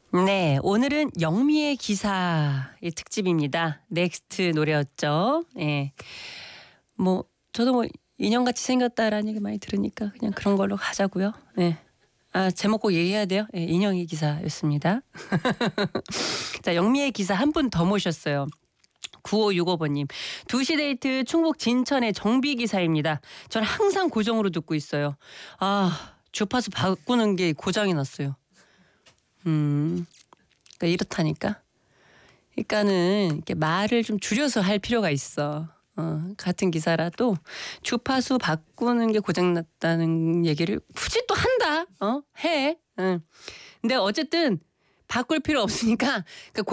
네, 오늘은 영미의 기사의 특집입니다. 넥스트 노래였죠. 예. 뭐 저도 뭐 인형같이 생겼다라는 얘기 많이 들으니까 그냥 그런 걸로 가자고요. 예. 아, 제목 꼭 얘기해야 돼요. 예, 인형의 기사였습니다. 자, 영미의 기사 한 분 더 모셨어요. 9565번님. 2시 데이트 충북 진천의 정비 기사입니다. 전 항상 고정으로 듣고 있어요. 아, 주파수 바꾸는 게 고장이 났어요. 그러니까 이렇다니까. 그러니까는 이렇게 말을 좀 줄여서 할 필요가 있어. 같은 기사라도 주파수 바꾸는 게 고장났다는 얘기를 굳이 또 한다. 해. 근데 어쨌든 바꿀 필요 없으니까 그